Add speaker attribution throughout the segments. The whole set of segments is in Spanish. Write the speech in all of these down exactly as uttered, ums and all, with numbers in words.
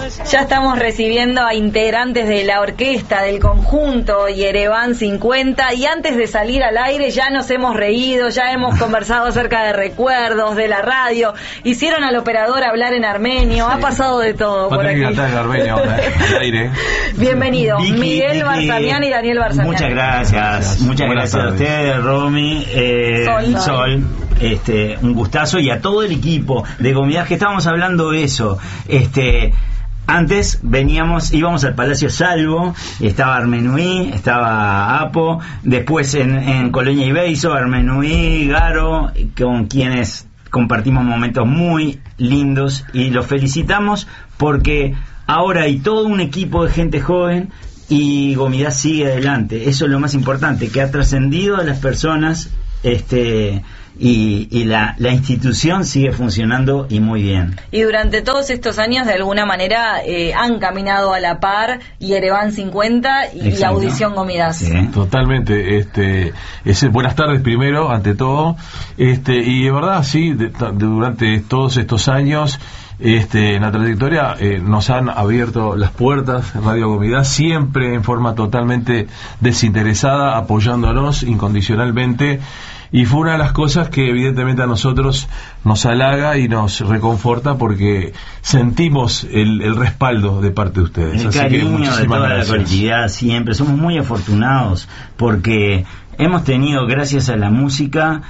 Speaker 1: Ya estamos recibiendo a integrantes de la orquesta, del conjunto Yerevan cincuenta, y antes de salir al aire ya nos hemos reído, ya hemos conversado acerca de recuerdos, de la radio, hicieron al operador hablar en armenio, sí. Ha pasado de todo por aquí.
Speaker 2: En armenio, al aire.
Speaker 1: Bienvenido,
Speaker 3: Vicky,
Speaker 1: Miguel
Speaker 3: Vicky,
Speaker 1: Barzamián y Daniel Barzamián.
Speaker 3: Muchas gracias, muchas
Speaker 2: Buenas
Speaker 3: gracias
Speaker 2: tardes.
Speaker 3: a ustedes, Romy, eh,
Speaker 1: Sol.
Speaker 3: Sol. Este, un gustazo, y a todo el equipo de Gomidás, que estábamos hablando de eso. Este, antes veníamos, íbamos al Palacio Salvo, estaba Armenuí, estaba Apo, después en, en Colonia y Beizo, Armenuí, Garo, con quienes compartimos momentos muy lindos, y los felicitamos porque ahora hay todo un equipo de gente joven y Gomidás sigue adelante. Eso es lo más importante, que ha trascendido a las personas, este y, y la, la institución sigue funcionando y muy bien.
Speaker 1: Y durante todos estos años, de alguna manera, eh, han caminado a la par Yerevan cincuenta y, y Audición Gomidás.
Speaker 3: Sí.
Speaker 2: Totalmente. Este, ese, buenas tardes primero, ante todo. Este, y de verdad, sí, de, de, durante todos estos años, Este, en la trayectoria eh, nos han abierto las puertas Radio Gomidás, siempre en forma totalmente desinteresada, apoyándonos incondicionalmente, y fue una de las cosas que evidentemente a nosotros nos halaga y nos reconforta, porque sentimos el, el respaldo de parte de ustedes.
Speaker 3: El
Speaker 2: Así
Speaker 3: cariño
Speaker 2: que muchísimas
Speaker 3: de toda
Speaker 2: gracias.
Speaker 3: la colectividad siempre. Somos muy afortunados porque hemos tenido, gracias a la música,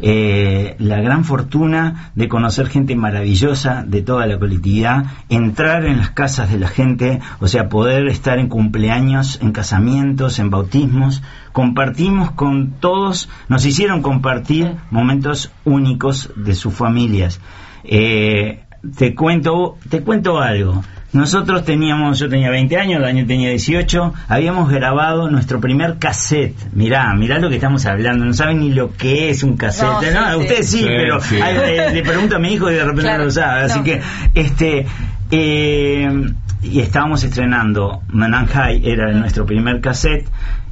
Speaker 3: Eh, la gran fortuna de conocer gente maravillosa de toda la colectividad, entrar en las casas de la gente, o sea, poder estar en cumpleaños, en casamientos, en bautismos. Compartimos con todos, nos hicieron compartir momentos únicos de sus familias. Eh, te cuento, te cuento algo. Nosotros teníamos, yo tenía veinte años, Daniel tenía dieciocho, habíamos grabado nuestro primer cassette. Mirá, mirá lo que estamos hablando, no saben ni lo que es un cassette. No,
Speaker 1: no sí,
Speaker 3: ustedes sí,
Speaker 2: sí,
Speaker 3: pero
Speaker 2: sí.
Speaker 3: Ay, eh, le pregunto a mi hijo y de repente
Speaker 1: Claro,
Speaker 3: no lo sabe. Así
Speaker 1: no.
Speaker 3: que, este, eh, y estábamos estrenando Mananjay, era nuestro primer cassette.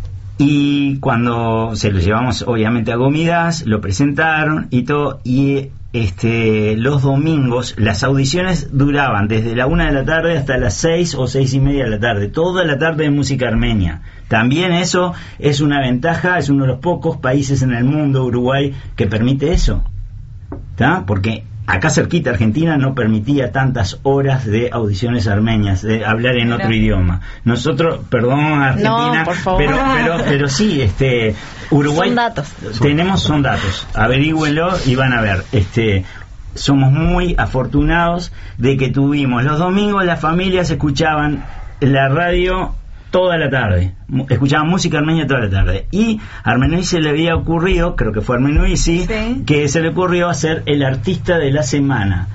Speaker 3: Y cuando se lo llevamos obviamente a Gomidás, lo presentaron y todo, y este los domingos las audiciones duraban desde la una de la tarde hasta las seis o seis y media de la tarde, toda la tarde de música armenia. También eso es una ventaja, es uno de los pocos países en el mundo, Uruguay, que permite eso, ¿tá? Porque acá cerquita Argentina no permitía tantas horas de audiciones armenias, de hablar en
Speaker 1: Mira.
Speaker 3: otro idioma. Nosotros, perdón Argentina,
Speaker 1: No, por favor.
Speaker 3: pero pero pero sí, este Uruguay
Speaker 1: Son datos.
Speaker 3: tenemos son datos. Averígüenlo y van a ver. Este somos muy afortunados de que tuvimos los domingos, las familias escuchaban la radio toda la tarde, escuchaban música armenia toda la tarde, y a Armenuí se le había ocurrido, creo que fue Armenuí, sí,
Speaker 1: sí,
Speaker 3: que se le ocurrió hacer el artista de la semana.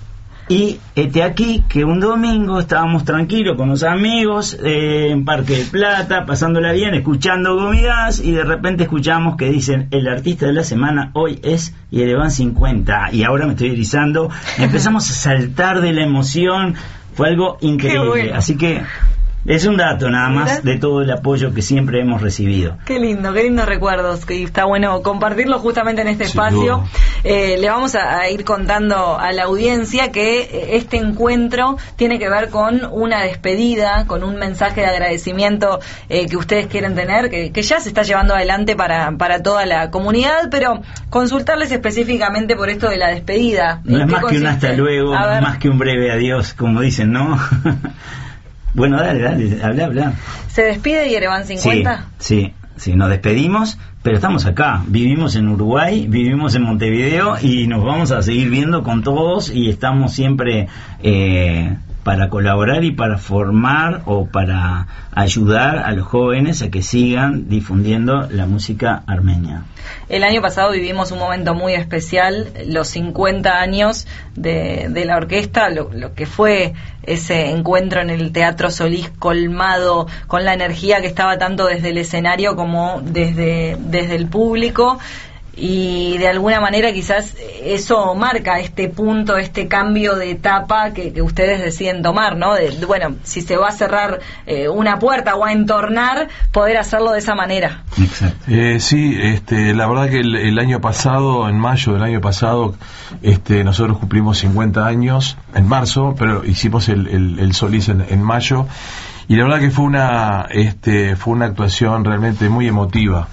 Speaker 3: Y este aquí que un domingo estábamos tranquilos con los amigos eh, en Parque del Plata, pasándola bien, escuchando Gomidás, y de repente escuchamos que dicen el artista de la semana hoy es Yerevan cincuenta, y ahora me estoy erizando, empezamos a saltar de la emoción, fue algo increíble.
Speaker 1: Bueno.
Speaker 3: Así que es un dato nada más de todo el apoyo que siempre hemos recibido.
Speaker 1: Qué lindo, qué lindos recuerdos, que está bueno compartirlo justamente en este espacio. Eh, le vamos a, a ir contando a la audiencia que este encuentro tiene que ver con una despedida, con un mensaje de agradecimiento eh, que ustedes quieren tener, que, que ya se está llevando adelante para, para toda la comunidad, pero consultarles específicamente por esto de la despedida.
Speaker 3: No es
Speaker 1: ¿En qué
Speaker 3: más que un
Speaker 1: consiste?
Speaker 3: hasta luego,
Speaker 1: A ver.
Speaker 3: más que un breve adiós, como dicen, ¿no? Bueno, dale, dale, habla, habla.
Speaker 1: ¿Se despide Yerevan cincuenta?
Speaker 3: Sí, sí, sí, nos despedimos, pero estamos acá, vivimos en Uruguay, vivimos en Montevideo y nos vamos a seguir viendo con todos, y estamos siempre eh, para colaborar y para formar o para ayudar a los jóvenes a que sigan difundiendo la música armenia.
Speaker 1: El año pasado vivimos un momento muy especial, los cincuenta años de, de la orquesta, lo, lo que fue ese encuentro en el Teatro Solís, colmado con la energía que estaba tanto desde el escenario como desde, desde el público. y de alguna manera quizás eso marca este punto, este cambio de etapa que, que ustedes deciden tomar, ¿no? De, de, bueno, si se va a cerrar eh, una puerta o a entornar, poder hacerlo de esa manera.
Speaker 3: Exacto.
Speaker 2: Eh, sí, este, la verdad que el, el año pasado, en mayo del año pasado, este, nosotros cumplimos cincuenta años en marzo, pero hicimos el, el, el Solís en, en mayo, y la verdad que fue una, este, fue una actuación realmente muy emotiva.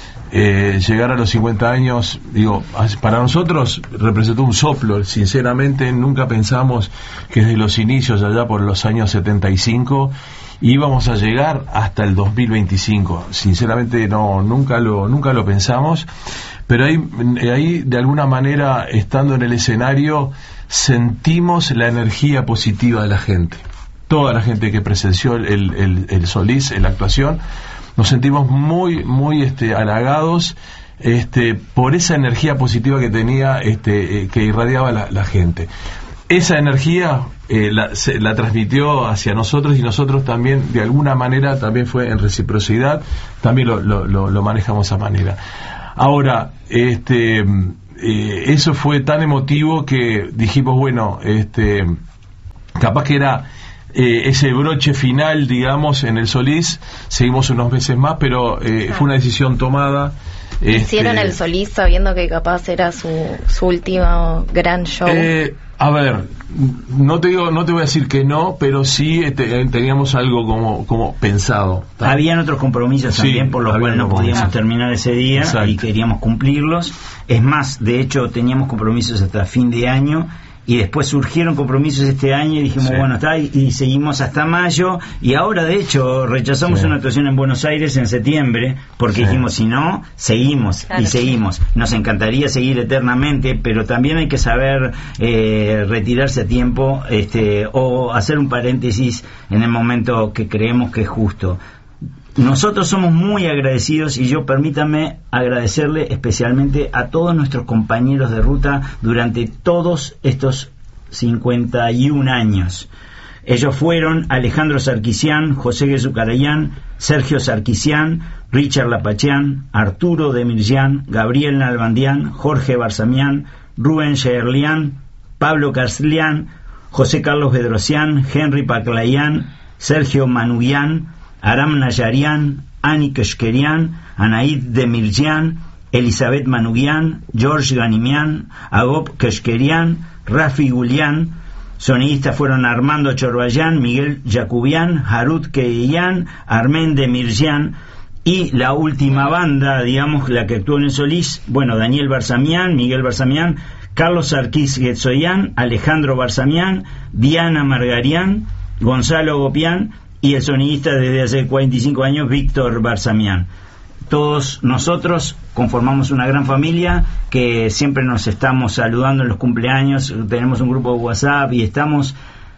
Speaker 2: Eh, llegar a los cincuenta años, digo, para nosotros representó un soplo. Sinceramente nunca pensamos que desde los inicios, allá por los años setenta y cinco, íbamos a llegar hasta el dos mil veinticinco. Sinceramente no, nunca lo, nunca lo pensamos, pero ahí, ahí de alguna manera, estando en el escenario, sentimos la energía positiva de la gente. Toda la gente que presenció el, el, el Solís, en la actuación, nos sentimos muy, muy este, halagados este, por esa energía positiva que tenía, este, eh, que irradiaba la, la gente. Esa energía eh, la, se, la transmitió hacia nosotros, y nosotros también, de alguna manera, también fue en reciprocidad, también lo, lo, lo, lo manejamos de esa manera. Ahora, este, eh, eso fue tan emotivo que dijimos, bueno, este, capaz que era Eh, ese broche final, digamos, en el Solís. Seguimos unos meses más, pero eh, fue una decisión tomada.
Speaker 4: Hicieron
Speaker 2: este,
Speaker 4: el Solís sabiendo que capaz era su, su último gran show.
Speaker 2: Eh, a ver, no te digo, no te voy a decir que no, pero sí este, teníamos algo como, como pensado. ¿Tá?
Speaker 3: Habían otros compromisos
Speaker 2: sí,
Speaker 3: también por los cuales no podíamos terminar ese día. Exacto. Y queríamos cumplirlos. Es más, de hecho, teníamos compromisos hasta fin de año. Y después surgieron compromisos este año y dijimos, sí, bueno, está, y, y seguimos hasta mayo. Y ahora, de hecho, rechazamos sí. una actuación en Buenos Aires en septiembre, porque sí. dijimos, si no, seguimos, claro, y seguimos. Nos encantaría seguir eternamente, pero también hay que saber eh, retirarse a tiempo, este, o hacer un paréntesis en el momento que creemos que es justo. Nosotros somos muy agradecidos, y yo permítame agradecerle especialmente a todos nuestros compañeros de ruta durante todos estos cincuenta y un años. Ellos fueron Alejandro Sarkisian, José Guesucarayán, Sergio Sarkisian, Richard Lapachian, Arturo Demirjian, Gabriel Nalbandian, Jorge Barsamian, Rubén Sheerlian, Pablo Carslian, José Carlos Bedrosian, Henry Paclayan, Sergio Manugian, Aram Nayarian, Ani Keshkerian, Anaid Demirjian, Elizabeth Manugian, George Ganimian, Agop Keshkerian, Rafi Gulian. Sonidistas fueron Armando Chorbayan, Miguel Jacubian, Harut Keiyan, Armen Demirjian. Y la última banda, digamos, la que actuó en el Solís, bueno, Daniel Barsamian, Miguel Barsamian, Carlos Sarkis Getzoyan, Alejandro Barsamian, Diana Margarian, Gonzalo Gopian, y el sonidista desde hace cuarenta y cinco años, Víctor Barsamian. Todos nosotros conformamos una gran familia que siempre nos estamos saludando en los cumpleaños. Tenemos un grupo de WhatsApp y estamos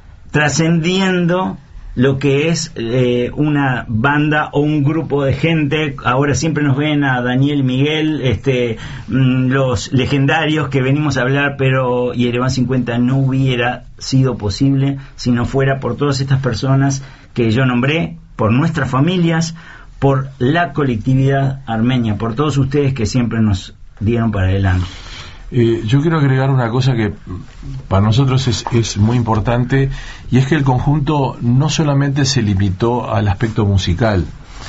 Speaker 3: trascendiendo lo que es eh, una banda o un grupo de gente. Ahora siempre nos ven a Daniel y Miguel, este, los legendarios que venimos a hablar, pero Yerevan cincuenta no hubiera sido posible si no fuera por todas estas personas que yo nombré, por nuestras familias, por la colectividad armenia, por todos ustedes que siempre nos dieron para adelante.
Speaker 2: Eh, yo quiero agregar una cosa que para nosotros es, es muy importante, y es que el conjunto no solamente se limitó al aspecto musical.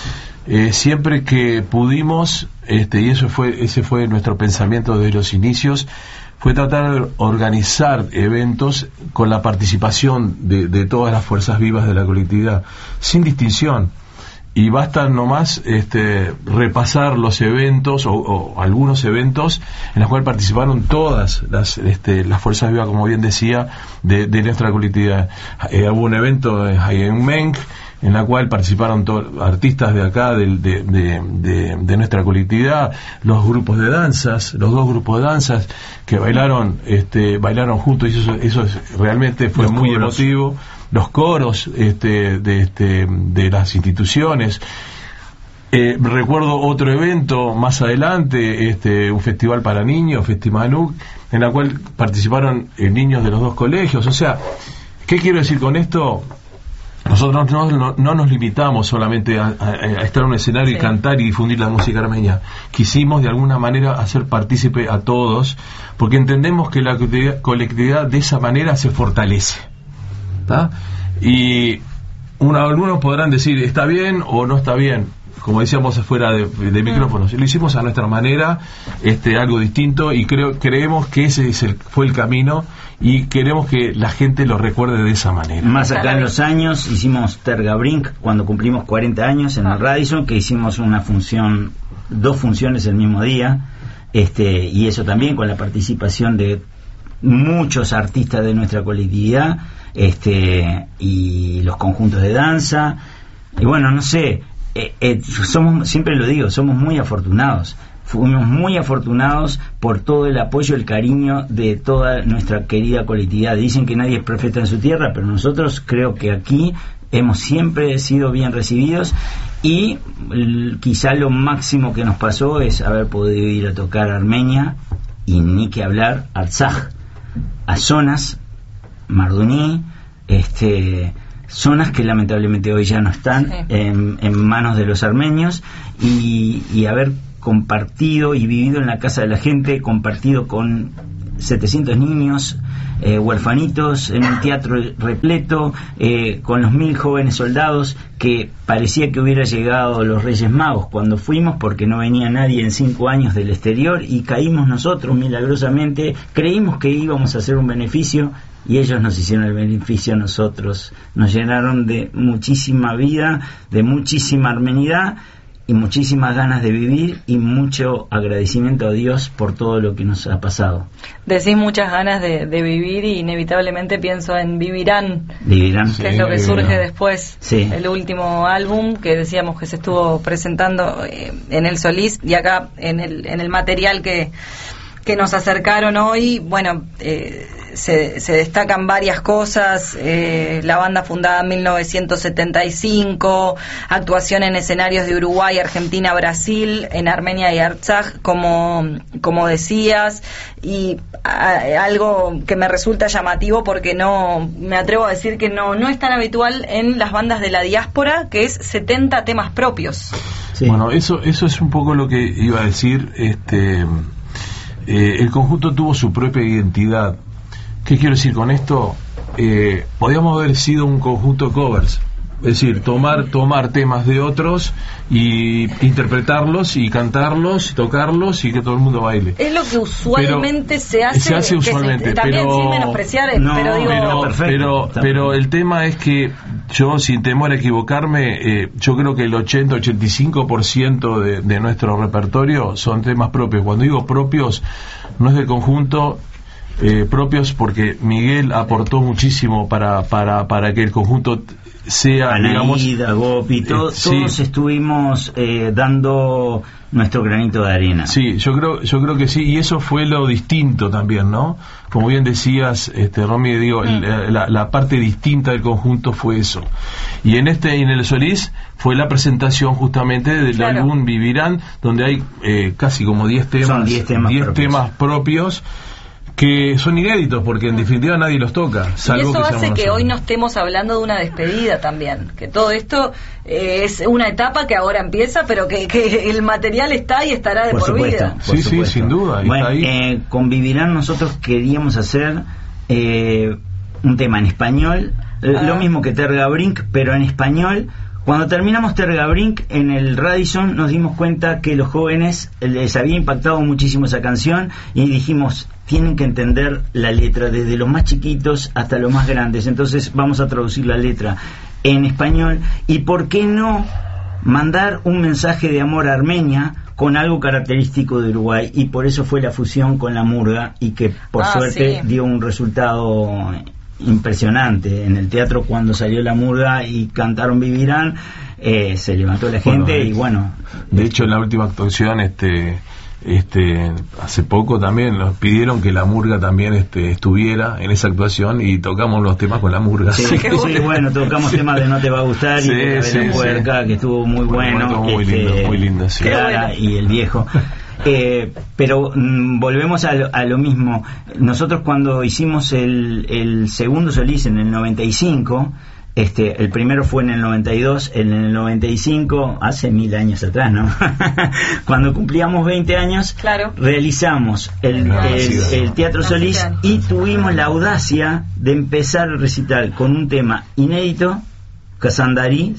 Speaker 2: Eh, siempre que pudimos, este, y eso fue, ese fue nuestro pensamiento desde los inicios, fue tratar de organizar eventos con la participación de, de todas las fuerzas vivas de la colectividad, sin distinción. Y basta nomás este, repasar los eventos o, o algunos eventos en los cuales participaron todas las, este, las fuerzas vivas, como bien decía, de, de nuestra colectividad. Eh, hubo un evento en Menk en la cual participaron to- artistas de acá, de, de, de, de, de nuestra colectividad, los grupos de danzas, los dos grupos de danzas que bailaron, este, bailaron juntos, y eso, eso es, realmente fue los muy coros. Emotivo. Los coros este, de, este, de las instituciones. Eh, recuerdo otro evento más adelante, este, un festival para niños, Festimanuk, en la cual participaron eh, niños de los dos colegios. O sea, ¿qué quiero decir con esto? Nosotros no, no, no nos limitamos solamente a, a, a estar en un escenario sí. y cantar y difundir la música armenia. Quisimos de alguna manera hacer partícipe a todos, porque entendemos que la colectividad de esa manera se fortalece. ¿Tá? Y una, algunos podrán decir está bien o no está bien, como decíamos afuera de, de micrófonos. Lo hicimos a nuestra manera, este, algo distinto, y creo creemos que ese es el, fue el camino, y queremos que la gente lo recuerde de esa manera.
Speaker 3: Más acá en los años hicimos Terga Brink cuando cumplimos cuarenta años en el Radisson, que hicimos una función, dos funciones el mismo día, este, y eso también con la participación de muchos artistas de nuestra colectividad, este, y los conjuntos de danza, y bueno, no sé, eh, eh, somos, siempre lo digo, somos muy afortunados. Fuimos muy afortunados por todo el apoyo, el cariño de toda nuestra querida colectividad. Dicen que nadie es profeta en su tierra, pero nosotros creo que aquí hemos siempre sido bien recibidos, y l- quizá lo máximo que nos pasó es haber podido ir a tocar a Armenia, y ni que hablar Artsaj, a zonas, Marduní, este... zonas que lamentablemente hoy ya no están sí. en, en manos de los armenios, y, y haber compartido y vivido en la casa de la gente, compartido con setecientos niños eh, huerfanitos en un teatro repleto, eh, con los mil jóvenes soldados, que parecía que hubiera llegado los Reyes Magos cuando fuimos, porque no venía nadie en cinco años del exterior, y caímos nosotros milagrosamente, creímos que íbamos a hacer un beneficio, y ellos nos hicieron el beneficio a nosotros, nos llenaron de muchísima vida, de muchísima armenidad y muchísimas ganas de vivir, y mucho agradecimiento a Dios por todo lo que nos ha pasado.
Speaker 1: Decís muchas ganas de, de vivir, y inevitablemente pienso en Vivirán,
Speaker 3: Vivirán,
Speaker 1: que sí, es lo que surge
Speaker 3: Vivirán.
Speaker 1: después,
Speaker 3: sí.
Speaker 1: el último álbum que decíamos que se estuvo presentando eh, en el Solís, y acá en el, en el material que, que nos acercaron hoy, bueno, eh, Se, se destacan varias cosas, eh, la banda fundada en mil novecientos setenta y cinco, actuación en escenarios de Uruguay, Argentina, Brasil, en Armenia y Artsaj, como, como decías, y a, algo que me resulta llamativo, porque no me atrevo a decir que no, no es tan habitual en las bandas de la diáspora, que es setenta temas propios.
Speaker 2: Sí. Bueno, eso, eso es un poco lo que iba a decir. Este, eh, el conjunto tuvo su propia identidad. ¿Qué quiero decir con esto? Eh, podríamos haber sido un conjunto de covers, es decir, tomar tomar temas de otros y interpretarlos y cantarlos y tocarlos y que todo el mundo baile.
Speaker 1: Es lo que usualmente
Speaker 2: pero,
Speaker 1: se hace,
Speaker 2: se hace usualmente,
Speaker 1: se, también
Speaker 2: pero,
Speaker 1: sin menospreciar,
Speaker 2: no,
Speaker 1: pero digo,
Speaker 2: pero, pero, pero el tema es que yo, sin temor a equivocarme, eh, yo creo que el ochenta ochenta y cinco por ciento de, de nuestro repertorio son temas propios. Cuando digo propios, no es del conjunto. Eh, propios porque Miguel aportó muchísimo para para para que el conjunto sea,
Speaker 3: Anaída,
Speaker 2: digamos,
Speaker 3: Gopi, to, eh, sí. todos estuvimos eh, dando nuestro granito de arena.
Speaker 2: Sí, yo creo yo creo que sí, y eso fue lo distinto también, ¿no? Como bien decías, este Romy, digo, el, la, la parte distinta del conjunto fue eso. Y en este en el Solís fue la presentación justamente del claro. álbum Vivirán, donde hay eh, casi como diez temas,
Speaker 3: diez temas,
Speaker 2: diez temas propios, que son inéditos, porque en definitiva nadie los toca, salvo
Speaker 1: y eso
Speaker 2: que
Speaker 1: hace
Speaker 2: nosotros.
Speaker 1: Que hoy no estemos hablando de una despedida también, que todo esto eh, es una etapa que ahora empieza, pero que, que el material está y estará de por,
Speaker 3: por supuesto,
Speaker 1: vida.
Speaker 2: Sí, sí, sin duda.
Speaker 3: Bueno, está ahí. Eh, con Vivirán nosotros queríamos hacer eh, un tema en español, ah. lo mismo que Terga Brink, pero en español. Cuando terminamos Terga Brink en el Radisson, nos dimos cuenta que los jóvenes les había impactado muchísimo esa canción, y dijimos, tienen que entender la letra desde los más chiquitos hasta los más grandes, entonces vamos a traducir la letra en español, y por qué no mandar un mensaje de amor a Armenia con algo característico de Uruguay, y por eso fue la fusión con la murga, y que por ah, suerte sí. dio un resultado impresionante. En el teatro, cuando salió la murga y cantaron Vivirán, eh, se levantó la gente. Bueno, y bueno,
Speaker 2: de hecho en la última actuación este este hace poco también nos pidieron que la murga también este estuviera en esa actuación, y tocamos los temas con la murga.
Speaker 3: Sí, sí, sí, bueno, tocamos temas de No te va a gustar, sí, y de sí, la Puerca, sí. que estuvo muy bueno,
Speaker 2: bueno muy
Speaker 3: este,
Speaker 2: lindo, muy lindo, sí.
Speaker 3: Clara bueno. Y el viejo. Eh, pero mm, volvemos a lo, a lo mismo. Nosotros cuando hicimos el, el segundo Solís en el noventa y cinco, Este, el primero fue en el noventa y dos, en el noventa y cinco, hace mil años atrás, ¿no? Cuando cumplíamos veinte años,
Speaker 1: claro,
Speaker 3: realizamos el,
Speaker 2: no,
Speaker 3: el,
Speaker 2: sí,
Speaker 3: el, el Teatro Solís y tuvimos la audacia de empezar el recital con un tema inédito, Casandarí,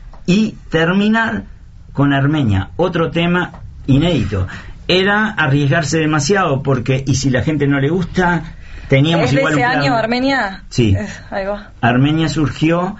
Speaker 3: y terminar con Armenia, otro tema inédito. Era arriesgarse demasiado porque, y si la gente no le gusta, teníamos
Speaker 1: ¿Es de
Speaker 3: igual
Speaker 1: ese
Speaker 3: un plan.
Speaker 1: año Armenia?
Speaker 3: Sí.
Speaker 1: Eh, ahí va.
Speaker 3: Armenia surgió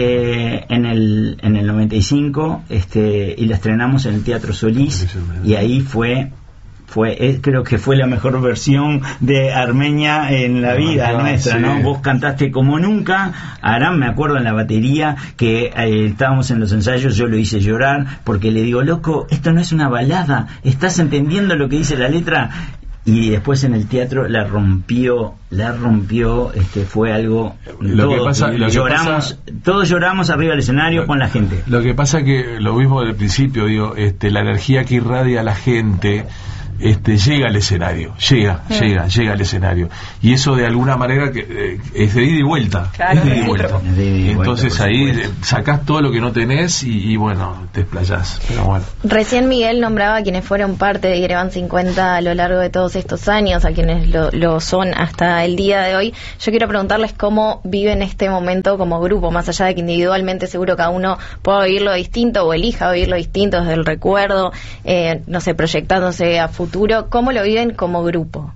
Speaker 3: eh, en el en el noventa y cinco, este, y la estrenamos en el Teatro Solís, y ahí fue fue eh, creo que fue la mejor versión de Armenia en la vida
Speaker 2: ah,
Speaker 3: nuestra,
Speaker 2: sí.
Speaker 3: ¿no? Vos cantaste como nunca. Aram, me acuerdo en la batería que eh, estábamos en los ensayos, yo lo hice llorar porque le digo, loco, esto no es una balada, ¿estás entendiendo lo que dice la letra? Y después en el teatro la rompió, la rompió, este, fue algo,
Speaker 2: lo
Speaker 3: todos,
Speaker 2: que pasa, lo
Speaker 3: lloramos,
Speaker 2: que pasa,
Speaker 3: todos lloramos arriba del escenario
Speaker 2: lo,
Speaker 3: con la gente.
Speaker 2: Lo que pasa que lo mismo del principio, digo, este, la energía que irradia la gente, este, llega al escenario, llega, sí. llega, llega al escenario, y eso de alguna manera que eh, es de ida y vuelta,
Speaker 1: claro,
Speaker 2: es de ida y vuelta.
Speaker 3: Es de ida y
Speaker 2: Entonces
Speaker 3: vuelta,
Speaker 2: ahí
Speaker 3: supuesto.
Speaker 2: sacás todo lo que no tenés y, y bueno, te explayás, pero bueno.
Speaker 4: Recién Miguel nombraba a quienes fueron parte de Yerevan cincuenta a lo largo de todos estos años, a quienes lo, lo son hasta el día de hoy. Yo quiero preguntarles cómo viven este momento como grupo, más allá de que individualmente seguro cada uno pueda vivirlo distinto o elija vivirlo distinto desde el recuerdo, eh, no sé, proyectándose a futuro. ¿Cómo lo viven como grupo?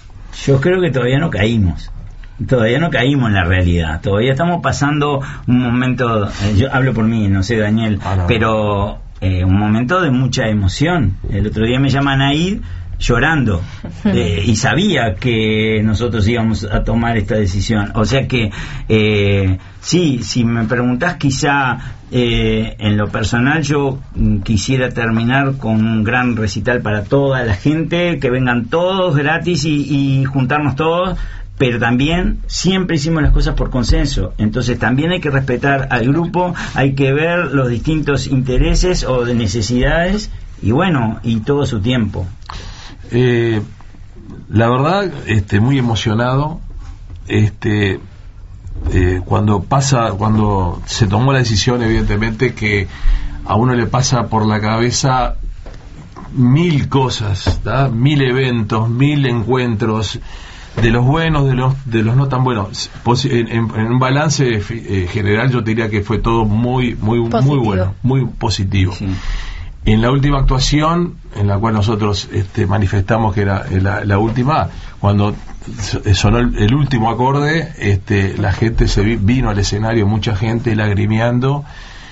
Speaker 3: Yo creo que todavía no caímos. Todavía no caímos en la realidad. Todavía estamos pasando un momento, eh, yo hablo por mí, no sé, Daniel, ah, no. pero eh, un momento de mucha emoción. El otro día me llama Naid llorando eh, y sabía que nosotros íbamos a tomar esta decisión. O sea que eh, sí, si me preguntás, quizá eh, en lo personal yo quisiera terminar con un gran recital para toda la gente, que vengan todos gratis y, y juntarnos todos, pero también siempre hicimos las cosas por consenso. Entonces también hay que respetar al grupo, hay que ver los distintos intereses o de necesidades, y bueno, y todo su tiempo.
Speaker 2: Eh, la verdad, este, muy emocionado, este, eh, cuando pasa, cuando se tomó la decisión, evidentemente que a uno le pasa por la cabeza mil cosas, ¿tá? Mil eventos, mil encuentros, de los buenos, de los de los no tan buenos. En, en, en un balance eh, general, yo diría que fue todo muy, muy, positivo. muy bueno, muy positivo. Sí. En la última actuación, en la cual nosotros este, manifestamos que era la, la última, cuando sonó el, el último acorde, este, la gente se vi, vino al escenario, mucha gente lagrimeando,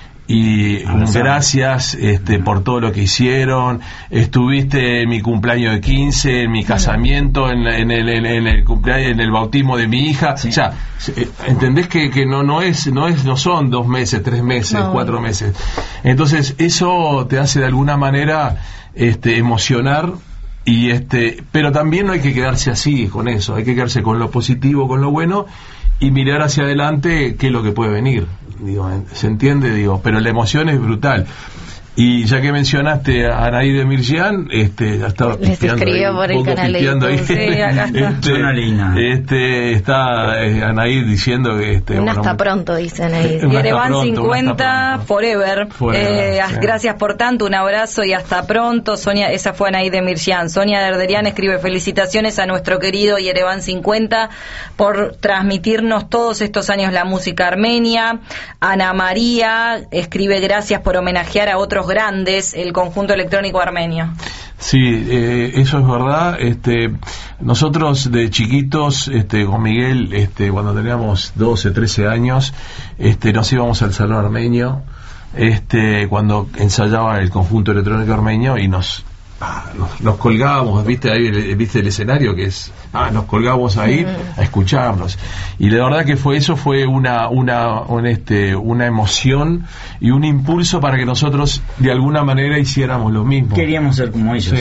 Speaker 2: y un gracias este, por todo lo que hicieron. Estuviste en mi cumpleaños de quince, en mi casamiento, en, en, el, en, en el cumpleaños, en el bautismo de mi hija. Sí. O sea, entendés que, que no no es no es no son dos meses, tres meses, no. cuatro meses. Entonces eso te hace de alguna manera este, emocionar. Y este, pero también no hay que quedarse así con eso, hay que quedarse con lo positivo, con lo bueno, y mirar hacia adelante qué es lo que puede venir. Digo, se entiende, digo, pero la emoción es brutal. Y ya que mencionaste a Anaí de Mirjian, este, ya estaba pisteando ahí,
Speaker 4: por el canal de
Speaker 2: ahí.
Speaker 1: Sí, acá está.
Speaker 2: Este, este, está eh, Anaí diciendo que este,
Speaker 4: un
Speaker 2: bueno,
Speaker 4: hasta pronto, dicen Anaí.
Speaker 1: Yerevan cincuenta forever.
Speaker 2: forever
Speaker 1: eh,
Speaker 2: sí.
Speaker 1: Gracias por tanto, un abrazo y hasta pronto. Sonia, esa fue Anaí de Mirjian. Sonia Derderian escribe: felicitaciones a nuestro querido Yerevan cincuenta por transmitirnos todos estos años la música armenia. Ana María escribe: gracias por homenajear a otros grandes, el conjunto electrónico armenio.
Speaker 2: Sí, eh, eso es verdad. Este, nosotros de chiquitos, este, con Miguel, este, cuando teníamos doce, trece años, este, nos íbamos al salón armenio, este, cuando ensayaba el conjunto electrónico armenio, y nos Ah, nos, nos colgábamos, viste ahí, viste el escenario que es, ah, nos colgábamos ahí a escucharnos, y la verdad que fue eso, fue una una un, este una emoción y un impulso para que nosotros de alguna manera hiciéramos lo mismo.
Speaker 3: Queríamos ser como ellos.
Speaker 2: Sí.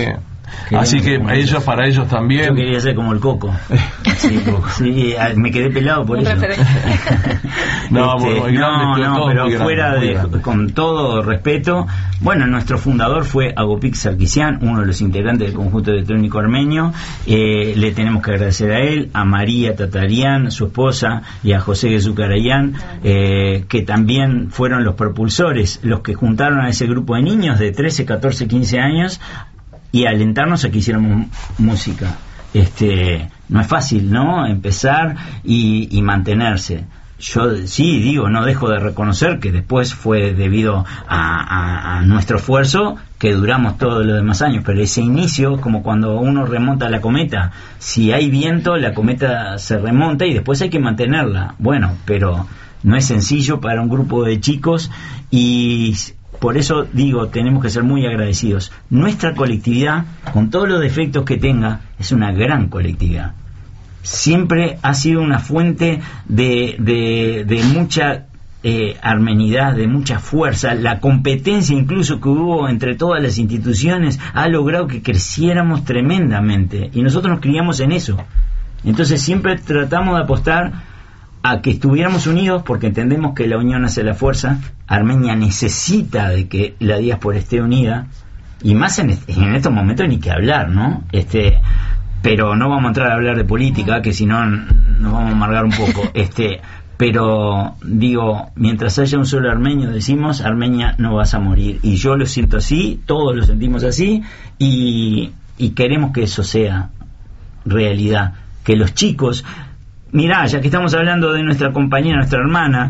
Speaker 2: Así que ellos, para ellos también.
Speaker 3: Yo quería ser como el Coco. Sí, sí, me quedé pelado por
Speaker 1: Un
Speaker 3: eso.
Speaker 2: no,
Speaker 3: este,
Speaker 2: muy grande,
Speaker 3: no, no, pero
Speaker 2: muy
Speaker 3: fuera
Speaker 2: grande,
Speaker 3: de,
Speaker 2: grande.
Speaker 3: con todo respeto, bueno, nuestro fundador fue Agopik Sarkisian, uno de los integrantes del conjunto electrónico armenio. Eh, le tenemos que agradecer a él, a María Tatarian, su esposa, y a José Gezucarayan, eh, que también fueron los propulsores, los que juntaron a ese grupo de niños de trece, catorce, quince años y alentarnos a que hiciéramos música. Este, no es fácil, ¿no? Empezar y, y mantenerse. Yo sí digo, no dejo de reconocer que después fue debido a, a, a nuestro esfuerzo que duramos todos los demás años, pero ese inicio, como cuando uno remonta la cometa, si hay viento la cometa se remonta y después hay que mantenerla. Bueno, pero no es sencillo para un grupo de chicos y por eso digo, tenemos que ser muy agradecidos. Nuestra colectividad, con todos los defectos que tenga, es una gran colectividad. Siempre ha sido una fuente de, de, de mucha eh, armenidad, de mucha fuerza. La competencia incluso que hubo entre todas las instituciones ha logrado que creciéramos tremendamente y nosotros nos criamos en eso. Entonces siempre tratamos de apostar a que estuviéramos unidos porque entendemos que la unión hace la fuerza. Armenia necesita de que la diáspora esté unida y más en, est- en estos momentos ni que hablar, ¿no? Este pero no vamos a entrar a hablar de política, que si no nos vamos a amargar un poco. Este, pero digo, mientras haya un solo armenio, decimos, Armenia no vas a morir. Y yo lo siento así, todos lo sentimos así, y, y queremos que eso sea realidad. Que los chicos, mirá, ya que estamos hablando de nuestra compañera, nuestra hermana,